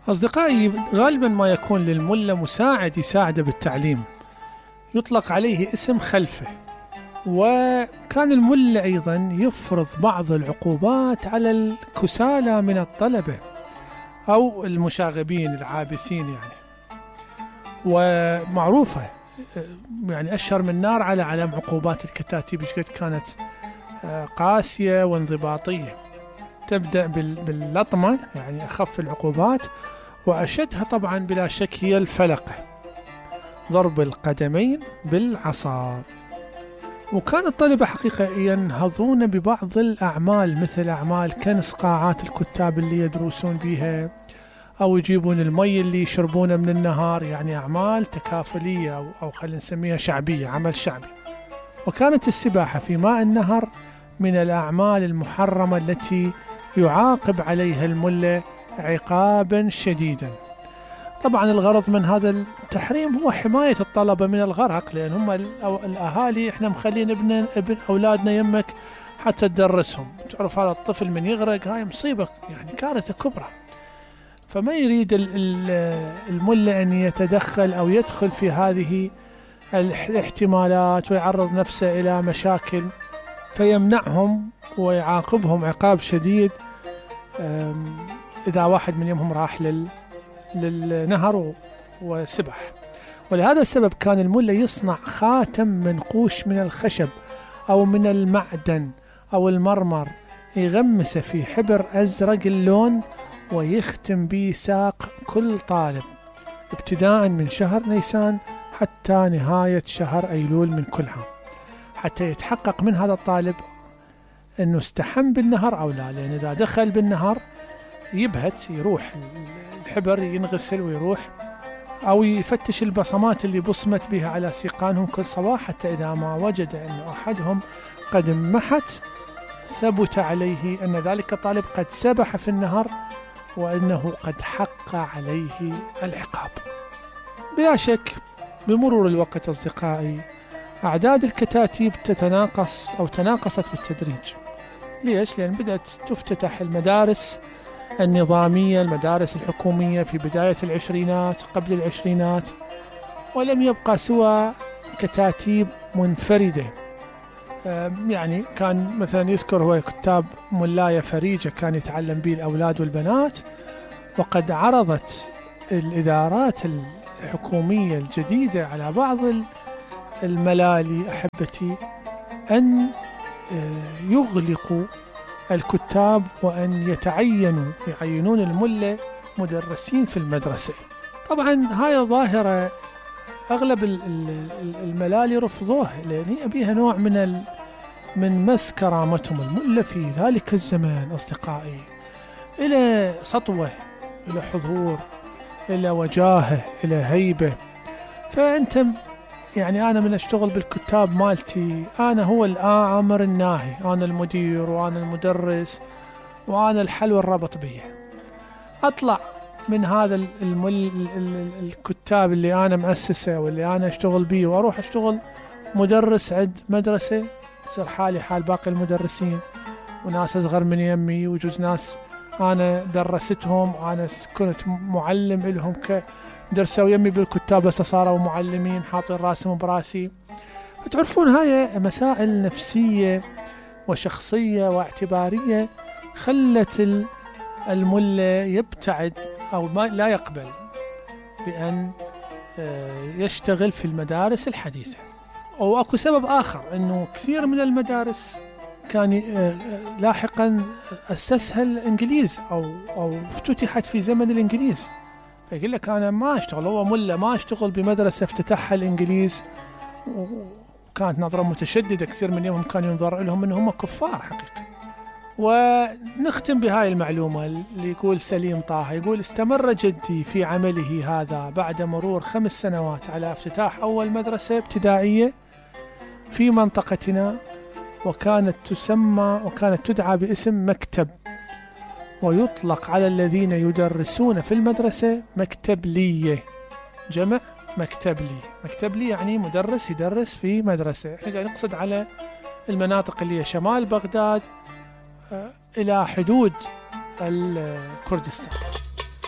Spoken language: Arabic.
أصدقائي، غالبا ما يكون للملا مساعد يساعده بالتعليم، يطلق عليه اسم خلفه. وكان الملا أيضا يفرض بعض العقوبات على الكسالى من الطلبة أو المشاغبين العابثين ومعروفة يعني أشهر من نار على علم عقوبات الكتاتيب، قد كانت قاسية وانضباطية. تبدأ باللطمة، يعني أخف العقوبات، وأشدها طبعا بلا شك هي الفلقة، ضرب القدمين بالعصا. وكان الطلبة حقيقة ينهضون ببعض الأعمال، مثل أعمال كنس قاعات الكتاب اللي يدرسون بها، أو يجيبون المي اللي يشربونه من النهار، يعني أعمال تكافلية أو خلينا نسميها شعبية، عمل شعبي. وكانت السباحة في ماء النهر من الأعمال المحرمة التي يعاقب عليها الملا عقابا شديدا. طبعا الغرض من هذا التحريم هو حماية الطلبة من الغرق، لأن هم الأهالي إحنا مخلين ابن أولادنا يمك حتى تدرسهم. تعرف هذا الطفل من يغرق هاي مصيبة، يعني كارثة كبرى. فما يريد الملا أن يتدخل أو يدخل في هذه الاحتمالات ويعرض نفسه إلى مشاكل، فيمنعهم ويعاقبهم عقاب شديد إذا واحد من يومهم راح للنهر وسبح. ولهذا السبب كان الملا يصنع خاتم منقوش من الخشب أو من المعدن أو المرمر، يغمسه في حبر أزرق اللون ويختم به ساق كل طالب ابتداء من شهر نيسان حتى نهاية شهر أيلول من كل عام، حتى يتحقق من هذا الطالب أنه استحم بالنهر أو لا. لأن إذا دخل بالنهر يبهت، يروح الحبر ينغسل ويروح، أو يفتش البصمات اللي بصمت بها على سيقانهم كل صباح، حتى إذا ما وجد أن أحدهم قد انمحت ثبت عليه أن ذلك الطالب قد سبح في النهر وأنه قد حق عليه العقاب. بلا شك بمرور الوقت أصدقائي أعداد الكتاتيب تتناقص أو تناقصت بالتدريج. ليش؟ لأن بدأت تفتتح المدارس النظامية، المدارس الحكومية في بداية العشرينات قبل العشرينات، ولم يبقى سوى كتاتيب منفردة. يعني كان مثلا يذكر هو كتاب ملاية فريجة كان يتعلم به الأولاد والبنات، وقد عرضت الإدارات الحكومية الجديدة على بعض الملالي أحبتي أن يغلقوا الكتاب وأن يعينون الملا مدرسين في المدرسة. طبعا هاي ظاهرة أغلب الملالي رفضوها، لأن هي بيها نوع من مس كرامتهم. الملا في ذلك الزمان أصدقائي إلى سطوة، إلى حضور، إلى وجاهة، إلى هيبة. فأنت يعني أنا من أشتغل بالكتاب مالتي، أنا هو الآمر الناهي، أنا المدير وأنا المدرس وأنا الحل والربط بيه. أطلع من هذا الكتاب اللي أنا مؤسسه واللي أنا أشتغل بيه، وأروح أشتغل مدرس عند مدرسة، يصير حالي حال باقي المدرسين، وناس أصغر من يمي، وجوز ناس أنا درستهم، أنا كنت معلم لهم درسوا يمي بالكتاب بس صاروا معلمين حاطين راسهم براسي. تعرفون هاي مسائل نفسية وشخصية واعتبارية خلت الملا يبتعد أو لا يقبل بأن يشتغل في المدارس الحديثة. أو أكو سبب آخر، أنه كثير من المدارس كان لاحقا أسسها الإنجليز أو افتتحت في زمن الإنجليز. فيقول لك أنا ما أشتغل، هو ملا ما أشتغل بمدرسة افتتحها الإنجليز، وكانت نظرة متشددة، كثير من يومهم كان ينظر لهم أنهم كفار حقيقة. ونختم بهاي المعلومة اللي يقول سليم طه، يقول استمر جدي في عمله هذا بعد مرور 5 سنوات على افتتاح أول مدرسة ابتدائية في منطقتنا، وكانت تدعى باسم مكتب، ويطلق على الذين يدرسون في المدرسة مكتبلية، جمع مكتبلي. مكتبلي يعني مدرس يدرس في مدرسة. احنا نقصد على المناطق اللي هي شمال بغداد إلى حدود الكردستان.